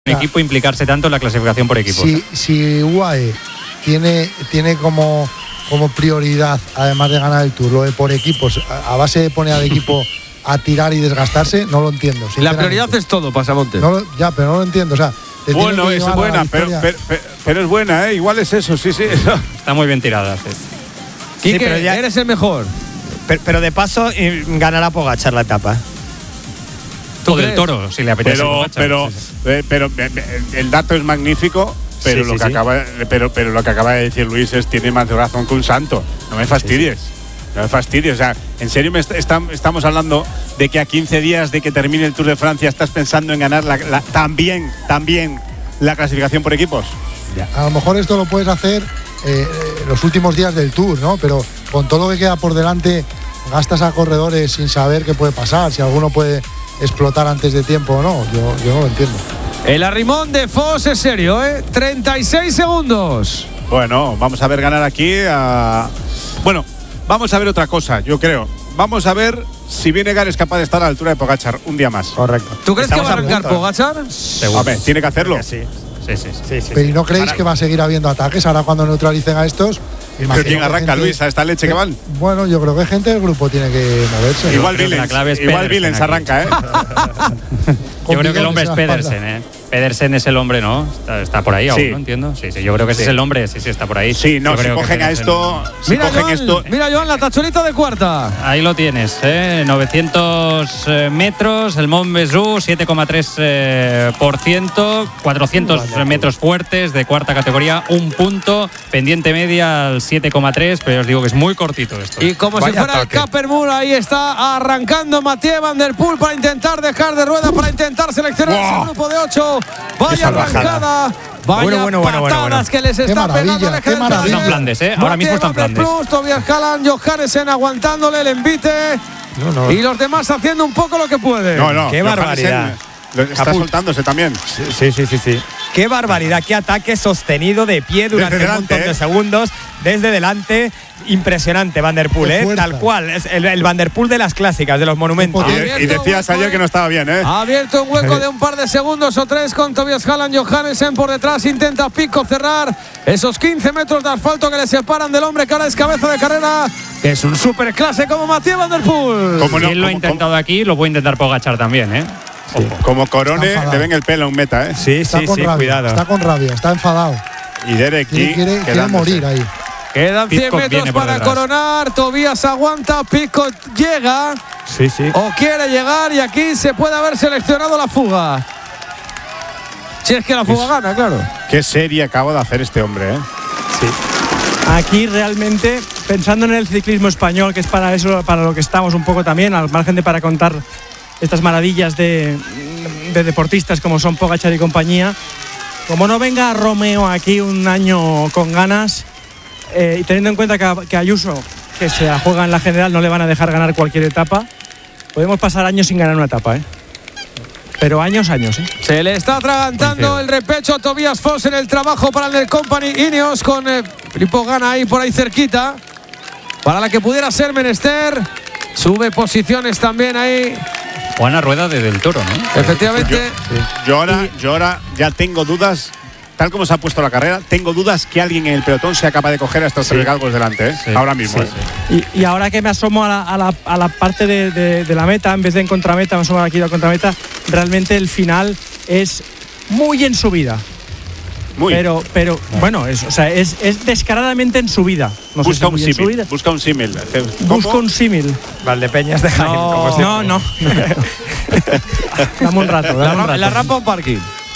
equipo implicarse tanto en la clasificación por equipos. Si UAE tiene como prioridad, además de ganar el Tour, lo de por equipos, a base de poner al equipo a tirar y desgastarse, no lo entiendo. La prioridad es todo, Pasamontes. Pero no lo entiendo. O sea, bueno, es buena, pero es buena, ¿eh? Igual es eso, sí. Está muy bien tirada. Quique, pero ya eres el mejor. Pero de paso ganará Pogačar la etapa. Todo el Toro, si le apetece. Pero el dato es magnífico. Pero lo que acaba de decir Luis tiene más razón que un santo. No me fastidies. No me fastidies. O sea, en serio estamos hablando de que a 15 días de que termine el Tour de Francia estás pensando en ganar también la clasificación por equipos. Ya. A lo mejor esto lo puedes hacer los últimos días del Tour, ¿no? Pero con todo lo que queda por delante, gastas a corredores sin saber qué puede pasar, si alguno puede explotar antes de tiempo o no. Yo no lo entiendo. El arrimón de Foss es serio, ¿eh? 36 segundos. Bueno, vamos a ver ganar aquí Bueno, vamos a ver otra cosa, yo creo. Vamos a ver si Vinegar es capaz de estar a la altura de Pogačar un día más. Correcto. ¿Tú crees que va a arrancar Pogačar? A ver, tiene que hacerlo. Sí. Pero ¿y no creéis que va a seguir habiendo ataques ahora cuando neutralicen a estos? ¿Pero quién arranca, Luis, a esta leche que van? Bueno, yo creo que gente del grupo tiene que moverse. Igual Villens arranca, ¿eh? Yo creo que el hombre es Pedersen, ¿eh? Pedersen es el hombre, ¿no? Está por ahí aún, ¿no? Entiendo. Sí, yo creo que ese es el hombre, sí, está por ahí. Sí, no, si cogen a esto… Mira, Joan, la tachonita de cuarta. Ahí lo tienes, 900 metros, el Mont Ventoux, 7,3%, 400 metros fuertes de cuarta categoría, un punto, pendiente media al 7,3, pero os digo que es muy cortito esto. Y como si fuera el Cappermoor, ahí está arrancando Mathieu Van Der Poel para intentar dejar de rueda, para intentar seleccionar ese grupo de 8. Vaya arrancada, vaya patadas que les está pegando el ejército. Está en Flandes, ahora mismo está en Flandes. Tobias Halland, Johannesen aguantándole el envite. Y los demás haciendo un poco lo que pueden. No, qué barbaridad. Está soltándose también. Sí. Qué barbaridad, qué ataque sostenido de pie durante un montón de segundos. Desde delante, impresionante Van Der Poel, tal cual. Es el Van Der Poel de las clásicas, de los monumentos. Y decías ayer que no estaba bien, ¿eh? Ha abierto un hueco de un par de segundos o tres con Tobias Halland. Johannesen por detrás intenta Pico cerrar esos 15 metros de asfalto que le separan del hombre que ahora es cabeza de carrera. Es un superclase como Mathieu Van Der Poel. Si él lo ha intentado aquí, lo puede intentar Pogačar también, ¿eh? Sí. Como Corone, le ven el pelo a un meta, ¿eh? Sí, cuidado. Está con rabia, está enfadado. Y Derek quiere morir ahí. Quedan 100 metros para coronar. Tobias aguanta, Pico llega. Sí. O quiere llegar y aquí se puede haber seleccionado la fuga. Si es que la fuga gana, claro. Qué serie acaba de hacer este hombre, ¿eh? Sí. Aquí realmente, pensando en el ciclismo español, que es para eso, para lo que estamos un poco también, al margen de para contar estas maravillas de deportistas como son Pogačar y compañía, como no venga Romeo aquí un año con ganas, y teniendo en cuenta que Ayuso, que se la juega en la general, no le van a dejar ganar cualquier etapa, podemos pasar años sin ganar una etapa, ¿eh? Pero años, ¿eh? Se le está atragantando el repecho a Tobias Foss en el trabajo para el Company Ineos, con Filippo Ganna ahí por ahí cerquita, para la que pudiera ser menester. Sube posiciones también ahí. Buena rueda desde el Toro, ¿no? Efectivamente. Yo ahora ya tengo dudas, tal como se ha puesto la carrera, tengo dudas que alguien en el pelotón sea capaz de coger a estos tres galgos delante, ¿eh? Ahora mismo. Y ahora que me asomo a la parte de la meta, en vez de en contrameta, me asomo aquí a la contrameta, realmente el final es muy en subida. Pero bueno, es descaradamente en subida. No busca un símil. Busca un símil. Valdepeñas de Jaén. No. Dame un rato. La rampa o parking.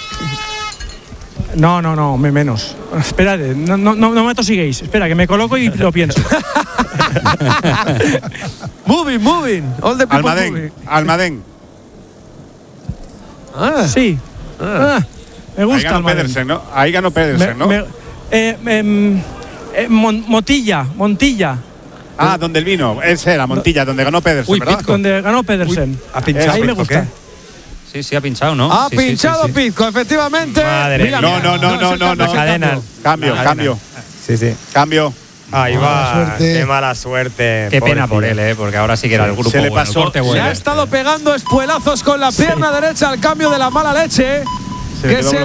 No, menos. Espérate, no me tosiguéis. Espera, que me coloco y lo pienso. Moving. All the people moving. Almadén. Sí. Me gusta. Ahí ganó Pedersen, ¿no? Montilla. Donde el vino. Ese era Montilla, donde ganó Pedersen, ¿verdad? Donde ganó Pedersen. Ha pinchado. Ahí me gusta. Sí, ha pinchado, ¿no? Ha pinchado Pitco, efectivamente. Madre mía. No. Cadena. Cambio. Sí. Cambio. Ahí va. Qué mala suerte. Qué pena por él, porque ahora sí que era el grupo. Se le pasó. Se ha estado pegando espuelazos con la pierna derecha al cambio de la mala leche. Se le quedó